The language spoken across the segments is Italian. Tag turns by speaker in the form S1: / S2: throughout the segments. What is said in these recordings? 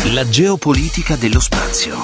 S1: La geopolitica dello spazio.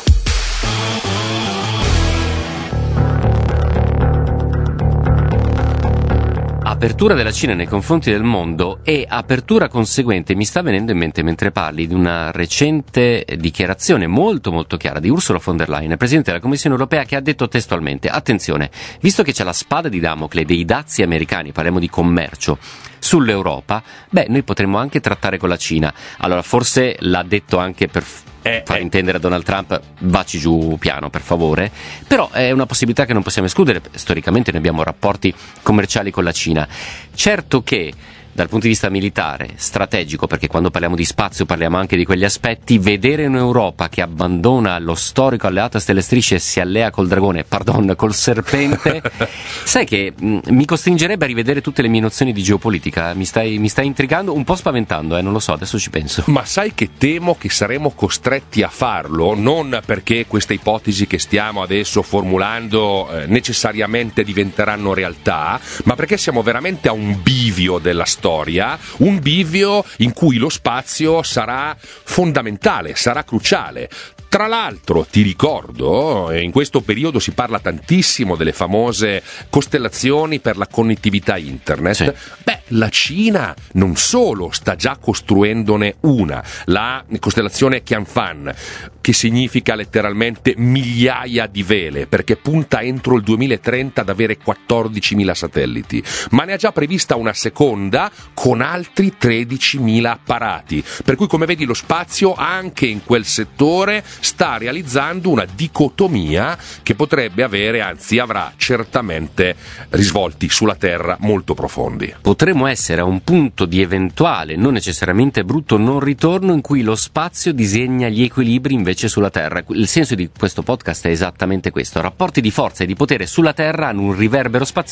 S2: Apertura della Cina nei confronti del mondo e apertura conseguente, mi sta venendo in mente mentre parli di una recente dichiarazione molto molto chiara di Ursula von der Leyen, Presidente della Commissione Europea, che ha detto testualmente: attenzione, visto che c'è la spada di Damocle dei dazi americani, parliamo di commercio, sull'Europa, noi potremmo anche trattare con la Cina. Allora forse l'ha detto anche per far intendere a Donald Trump: vacci giù piano per favore, però è una possibilità che non possiamo escludere. Storicamente noi abbiamo rapporti commerciali con la Cina. Certo che dal punto di vista militare, strategico, perché quando parliamo di spazio parliamo anche di quegli aspetti, vedere un'Europa che abbandona lo storico alleato a stelle e strisce e si allea col dragone, col serpente, sai che mi costringerebbe a rivedere tutte le mie nozioni di geopolitica. Mi stai intrigando, un po' spaventando, non lo so, adesso ci penso.
S3: Ma sai che temo che saremo costretti a farlo, non perché queste ipotesi che stiamo adesso formulando necessariamente diventeranno realtà, ma perché siamo veramente a un bivio della storia, un bivio in cui lo spazio sarà fondamentale, sarà cruciale. Tra l'altro ti ricordo, in questo periodo si parla tantissimo delle famose costellazioni per la connettività internet. Sì. La Cina non solo sta già costruendone una, la costellazione Qianfan, che significa letteralmente migliaia di vele, perché punta entro il 2030 ad avere 14.000 satelliti, ma ne ha già prevista una seconda con altri 13.000 apparati, per cui come vedi lo spazio anche in quel settore sta realizzando una dicotomia che potrebbe avere, anzi avrà certamente risvolti sulla Terra molto profondi.
S2: Potremmo essere a un punto di eventuale, non necessariamente brutto, non ritorno in cui lo spazio disegna gli equilibri invece sulla Terra. Il senso di questo podcast è esattamente questo: rapporti di forza e di potere sulla Terra hanno un riverbero spaziale